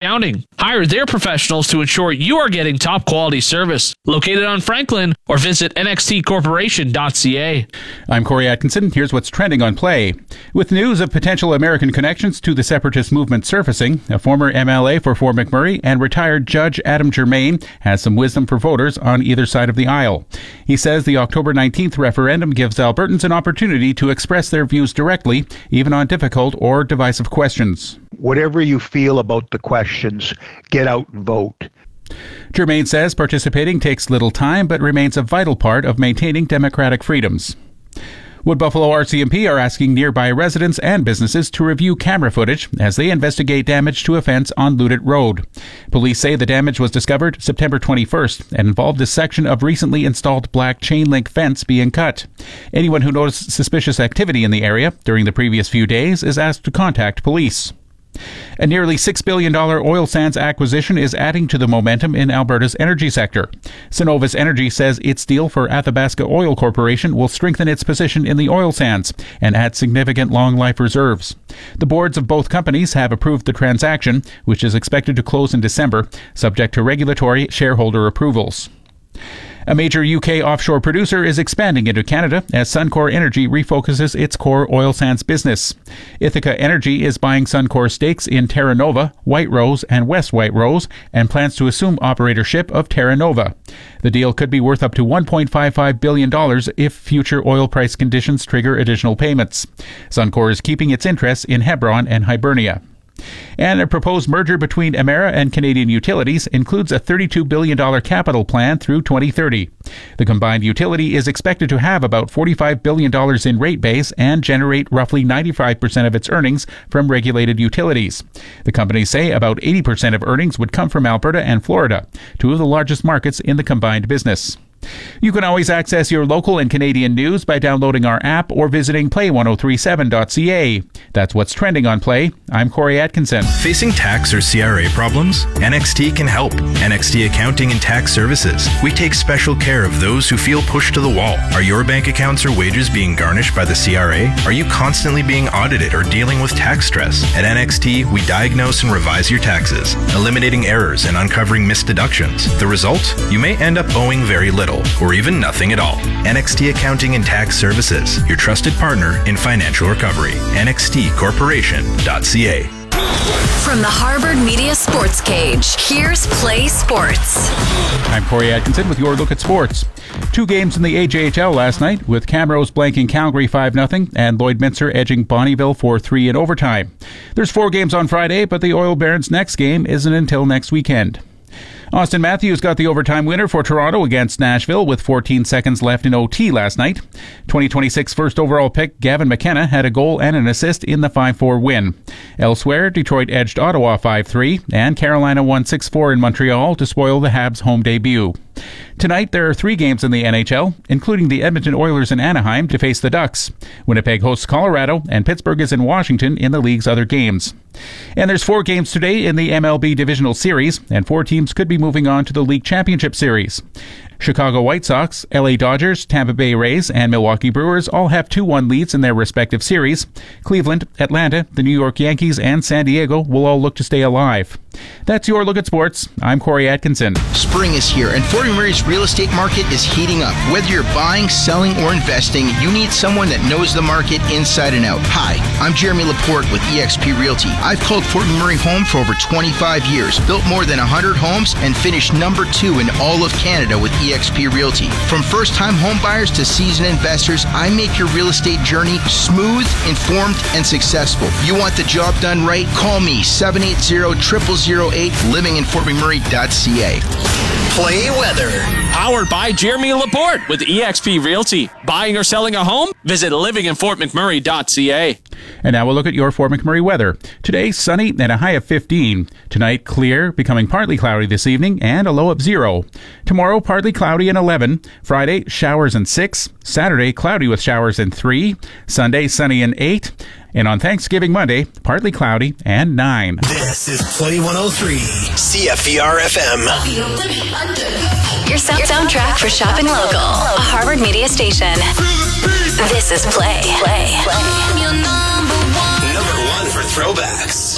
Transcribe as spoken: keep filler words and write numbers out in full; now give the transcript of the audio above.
Accounting. Hire their professionals to ensure you are getting top quality service. Located on Franklin, or visit N X T corporation dot C A. I'm Corey Atkinson. Here's what's trending on Play. With news of potential American connections to the separatist movement surfacing, a former M L A for Fort McMurray and retired Judge Adam Germain has some wisdom for voters on either side of the aisle. He says the October nineteenth referendum gives Albertans an opportunity to express their views directly, even on difficult or divisive questions. Whatever you feel about the questions, get out and vote. Germain says participating takes little time but remains a vital part of maintaining democratic freedoms. Wood Buffalo R C M P are asking nearby residents and businesses to review camera footage as they investigate damage to a fence on Ludit Road. Police say the damage was discovered September twenty-first and involved a section of recently installed black chain link fence being cut. Anyone who noticed suspicious activity in the area during the previous few days is asked to contact police. A nearly six billion dollars oil sands acquisition is adding to the momentum in Alberta's energy sector. Cenovus Energy says its deal for Athabasca Oil Corporation will strengthen its position in the oil sands and add significant long-life reserves. The boards of both companies have approved the transaction, which is expected to close in December, subject to regulatory shareholder approvals. A major U K offshore producer is expanding into Canada as Suncor Energy refocuses its core oil sands business. Ithaca Energy is buying Suncor stakes in Terra Nova, White Rose, and West White Rose, and plans to assume operatorship of Terra Nova. The deal could be worth up to one point five five billion dollars if future oil price conditions trigger additional payments. Suncor is keeping its interests in Hebron and Hibernia. And a proposed merger between Emera and Canadian Utilities includes a thirty-two billion dollars capital plan through twenty thirty. The combined utility is expected to have about forty-five billion dollars in rate base and generate roughly ninety-five percent of its earnings from regulated utilities. The companies say about eighty percent of earnings would come from Alberta and Florida, two of the largest markets in the combined business. You can always access your local and Canadian news by downloading our app or visiting play ten thirty-seven dot c a. That's what's trending on Play. I'm Corey Atkinson. Facing tax or C R A problems? N X T can help. N X T Accounting and Tax Services. We take special care of those who feel pushed to the wall. Are your bank accounts or wages being garnished by the C R A? Are you constantly being audited or dealing with tax stress? At N X T, we diagnose and revise your taxes, eliminating errors and uncovering missed deductions. The result? You may end up owing very little, or even nothing at all. N X T Accounting and Tax Services, your trusted partner in financial recovery. N X T corporation dot c a. From the Harvard Media Sports Cage, here's Play Sports. I'm Corey Atkinson with your look at sports. Two games in the A J H L last night, with Camrose blanking Calgary five nothing and Lloydminster edging Bonnyville four three in overtime. There's four games on Friday, but the Oil Barons' next game isn't until next weekend. Austin Matthews got the overtime winner for Toronto against Nashville with fourteen seconds left in O T last night. twenty twenty-six first overall pick Gavin McKenna had a goal and an assist in the five four win. Elsewhere, Detroit edged Ottawa five three, and Carolina won six four in Montreal to spoil the Habs' home debut. Tonight, there are three games in the N H L, including the Edmonton Oilers in Anaheim to face the Ducks. Winnipeg hosts Colorado, and Pittsburgh is in Washington in the league's other games. And there's four games today in the M L B Divisional Series, and four teams could be moving on to the League Championship Series. Chicago White Sox, L A Dodgers, Tampa Bay Rays, and Milwaukee Brewers all have two one leads in their respective series. Cleveland, Atlanta, the New York Yankees, and San Diego will all look to stay alive. That's your look at sports. I'm Corey Atkinson. Spring is here, and Fort McMurray's real estate market is heating up. Whether you're buying, selling, or investing, you need someone that knows the market inside and out. Hi, I'm Jeremy Laporte with E X P Realty. I've called Fort McMurray home for over twenty-five years, built more than one hundred homes, and finished number two in all of Canada with E X P Realty. From first-time home buyers to seasoned investors, I make your real estate journey smooth, informed, and successful. You want the job done right? Call me, seven eight zero, zero zero zero eight, living in fort mcmurray dot c a. Play weather. Powered by Jeremy Laporte with E X P Realty. Buying or selling a home? Visit living in fort mcmurray dot c a. And now we'll look at your Fort McMurray weather. Today, sunny and a high of fifteen. Tonight, clear, becoming partly cloudy this evening, and a low of zero. Tomorrow, partly cloudy and eleven. Friday, showers and six. Saturday, cloudy with showers and three. Sunday, sunny and eight. And on Thanksgiving Monday, partly cloudy and nine. This is Play one oh three, C F E R F M. Your sound- soundtrack for shopping local. A Harvard Media station. This is Play. Play. Number one for throwbacks.